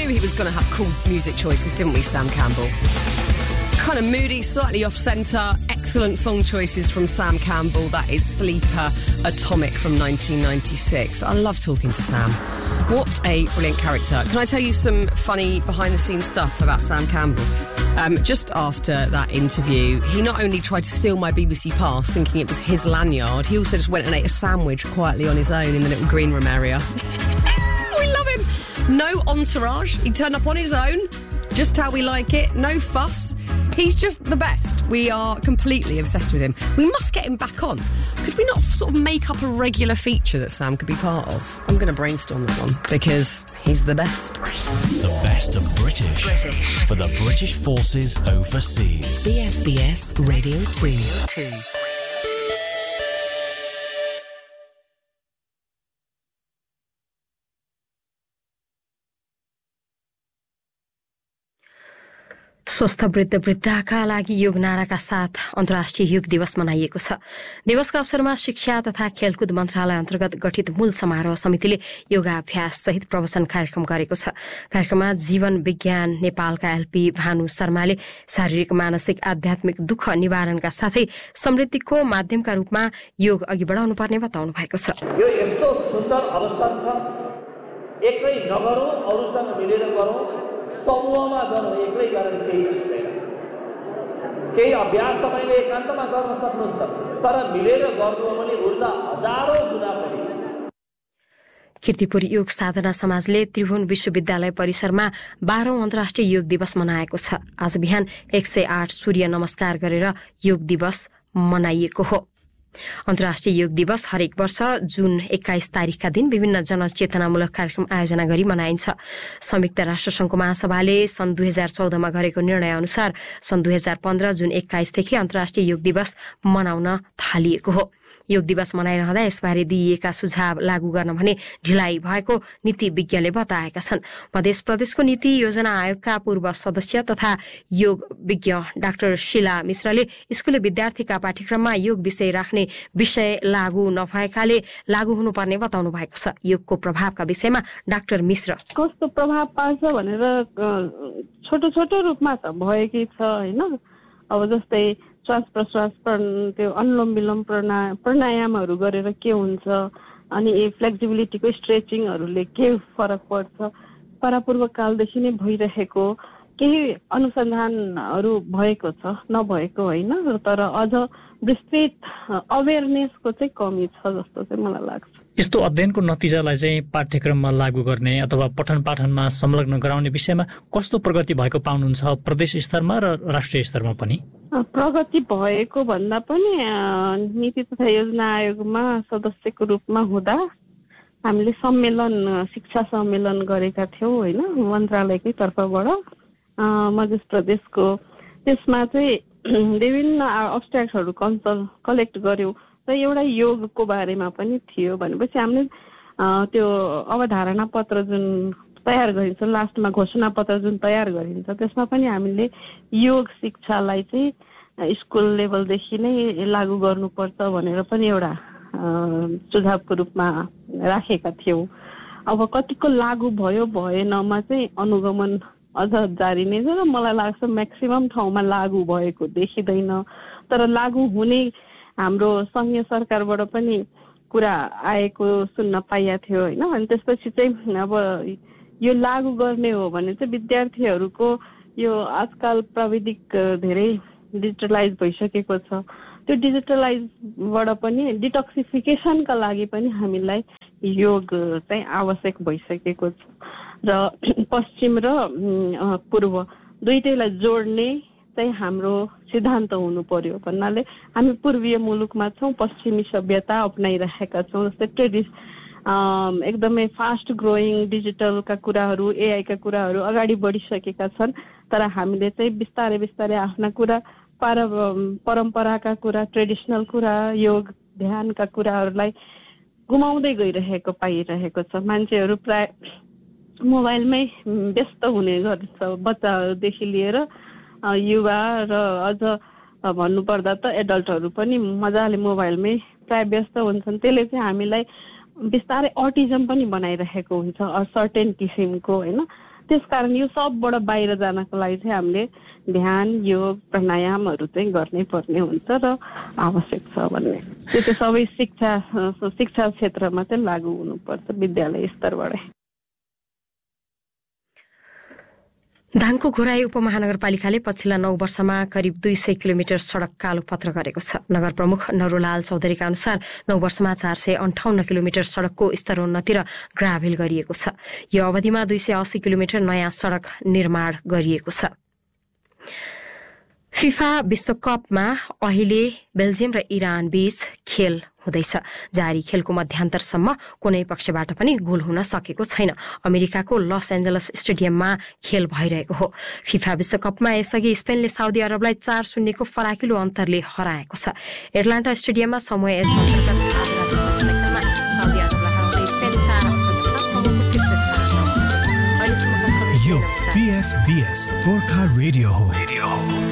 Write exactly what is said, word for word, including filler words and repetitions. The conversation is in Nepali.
knew he was going to have cool music choices, didn't we, Sam Campbell? Kind of moody, slightly off-centre, excellent song choices from Sam Campbell. That is Sleeper Atomic from nineteen ninety-six. I love talking to Sam. What a brilliant character. Can I tell you some funny behind-the-scenes stuff about Sam Campbell? Um, just after that interview, he not only tried to steal my B B C pass, thinking it was his lanyard, he also just went and ate a sandwich quietly on his own in the little green room area. We love him. No entourage. He turned up on his own, just how we like it. No fuss. He's just the best. We are completely obsessed with him. We must get him back on. Could we not sort of make up a regular feature that Sam could be part of? I'm going to brainstorm that one because he's the best. The best of British, British. For the British forces overseas. C F B S Radio two. स्वस्थ वृद्ध वृद्धाका लागि योग नाराका साथ अन्तर्राष्ट्रिय योग दिवस मनाइएको छ। दिवसका अवसरमा शिक्षा तथा खेलकुद मन्त्रालय अन्तर्गत गठित मूल समारोह समितिले योगाभ्यास सहित प्रवचन कार्यक्रम गरेको छ। कार्यक्रममा जीवन विज्ञान नेपालका एलपी भानु शर्माले शारीरिक मानसिक आध्यात्मिक दुःख निवारणका साथै समृद्धिको माध्यमका रूपमा योग अघि बढाउनु पर्ने बताउनु भएको छ। यो यस्तो सुन्दर अवसर छ, एक्लै नगरौँ, अरूसँग मिलेर गरौँ, समूहमा गर्नु, एक्लै गरेर केही हुँदैन। केही अभ्यास तपाईले एकान्तमा गर्न सक्नुहुन्छ, तर मिलेर गर्नु हो भने ऊर्जा हजारौं गुणा बढी हुन्छ। कीर्तिपुर योग साधना समाजले त्रिभुवन विश्वविद्यालय परिसरमा बाह्रौं अन्तर्राष्ट्रिय योग दिवस मनाएको छ। आज बिहान एक सय आठ सूर्य नमस्कार गरेर योग दिवस मनाइएको हो। अन्तर्राष्ट्रिय योग दिवस हरेक वर्ष जुन एक्काइस तारिकका दिन विभिन्न जनचेतनामूलक कार्यक्रम आयोजना गरी मनाइन्छ। संयुक्त राष्ट्रसंघको महासभाले सन् दुई हजार चौधमा गरेको निर्णय अनुसार सन् दुई हजार पन्ध्र जुन एक्काइसदेखि अन्तर्राष्ट्रिय योग दिवस मनाउन थालिएको हो। योग दिवस मनाइरहँदा यसबारे दिइएका सुझाव लागू गर्न भने ढिलाइ भएको नीति विज्ञले बताएका छन्। मध्य प्रदेशको नीति योजना आयोगका पूर्व सदस्य तथा योग विज्ञ डाक्टर शीला मिश्रले स्कुले विद्यार्थीका पाठ्यक्रममा योग विषय राख्ने विषय लागू नभएकाले लागू हुनुपर्ने बताउनु भएको छ। योगको प्रभावका विषयमा डाक्टर मिश्र कस्तो प्रभाव पार्छ भनेर छोटो छोटो रूपमा त भएकै छ हैन। अब जस्तै श्वास प्रश्वास त्यो अनुलोम विलोम प्राणायामहरू गरेर के हुन्छ, अनि फ्लेक्सिबिलिटीको स्ट्रेचिङहरूले के फरक पर्छ, परापूर्व कालदेखि नै भइरहेको केही अनुसन्धानहरू भएको छ, नभएको होइन, तर अझ विस्तृत अवेरनेसको चाहिँ कमी छ जस्तो चाहिँ मलाई लाग्छ। यस्तो अध्ययनको नतिजालाई चाहिँ पाठ्यक्रममा लागू गर्ने अथवा पठन पाठनमा संलग्न गराउने विषयमा कस्तो प्रगति भएको पाउनुहुन्छ प्रदेश स्तरमा र राष्ट्रिय स्तरमा पनि? प्रगति भएको भन्दा पनि नीति तथा योजना आयोगमा सदस्यको रूपमा हुँदा हामीले सम्मेलन शिक्षा सम्मेलन गरेका थियौँ होइन, मन्त्रालयकै तर्फबाट मध्य प्रदेशको। त्यसमा चाहिँ विभिन्न अब्स्ट्र्याक्टहरू कन्सल्ट कलेक्ट गर्यौँ र एउटा योगको बारेमा पनि थियो। भनेपछि हामीले त्यो अवधारणा पत्र जुन तयार गरिन्छ, लास्टमा घोषणा पत्र जुन तयार गरिन्छ, त्यसमा पनि हामीले योग शिक्षालाई चाहिँ स्कुल लेभलदेखि नै लागू गर्नुपर्छ भनेर पनि एउटा सुझावको रूपमा राखेका थियौँ। अब कतिको लागू भयो भएनमा चाहिँ अनुगमन अझ जारी नै छ र मलाई लाग्छ म्याक्सिमम ठाउँमा लागू भएको देखिँदैन। तर लागू हुने हाम्रो संघीय सरकारबाट पनि कुरा आएको सुन्न पाइएको थियो होइन। अनि त्यसपछि चाहिँ अब यो लागू गर्ने हो भने चाहिँ विद्यार्थीहरूको यो आजकल प्राविधिक धेरै डिजिटलाइज भइसकेको छ, त्यो डिजिटलाइजबाट पनि डिटक्सिफिकेसनका लागि पनि हामीलाई योग चाहिँ आवश्यक भइसकेको छ। र पश्चिम र पूर्व दुईटैलाई जोड्ने चाहिँ हाम्रो सिद्धान्त हुनु पर्यो भन्नाले हामी पूर्वीय मुलुकमा छौँ, पश्चिमी सभ्यता अपनाइरहेका छौँ। जस्तै ट्रेडिस एकदमै फास्ट ग्रोइङ डिजिटलका कुराहरू, एआईका कुराहरू अगाडि बढिसकेका छन्, तर हामीले चाहिँ बिस्तारै बिस्तारै आफ्ना कुरा पार परम्पराका कुरा, ट्रेडिसनल कुरा, योग ध्यानका कुराहरूलाई गुमाउँदै गइरहेको पाइरहेको छ। मान्छेहरू प्राय मोबाइलमै व्यस्त हुने गर्छ, बच्चादेखि लिएर युवा र अझ भन्नुपर्दा त एडल्टहरू पनि मजाले मोबाइलमै प्राय व्यस्त हुन्छन्। त्यसले चाहिँ हामीलाई बिस्तारै अटिजम पनि बनाइरहेको हुन्छ, सर्टेन किसिमको होइन। त्यसकारण यो सबबाट बाहिर जानको लागि चाहिँ हामीले ध्यान योग प्राणायामहरू चाहिँ गर्नै पर्ने हुन्छ र आवश्यक छ भन्ने त्यो चाहिँ सबै शिक्षा शिक्षा क्षेत्रमा चाहिँ लागू हुनुपर्छ विद्यालय स्तरबाटै। दाङको घोराई उपमहानगरपालिकाले पछिल्ला नौ वर्षमा करिब दुई सय किलोमिटर सड़क कालोपत्र गरेको छ। नगर प्रमुख नरुलाल चौधरीका अनुसार नौ वर्षमा चार सय अन्ठाउन्न किलोमिटर सड़कको स्तरोन्नति र ग्राभेल गरिएको छ। यो अवधिमा दुई सय अस्सी किलोमिटर नयाँ सड़क निर्माण गरिएको छ। फिफा विश्वकपमा अहिले बेल्जियम र इरान बीच खेल हुँदैछ। जारी खेलको मध्यान्तरसम्म कुनै पक्षबाट पनि गोल हुन सकेको छैन। अमेरिकाको लस एन्जलस स्टेडियममा खेल भइरहेको हो। फिफा विश्वकपमा यसअघि स्पेनले साउदी अरबलाई चार शून्यको फराकिलो अन्तरले हराएको छ। एटलान्टा स्टेडियममा समूह एच अन्तर्गत साउदी अरबलाई हराउँदै स्पेन चार अङ्कका साथ समूहको शीर्ष स्थानमा पुगेको छ। अहिलेसम्मको खबर। यो पीएफबीएस गोर्खा रेडियो हो।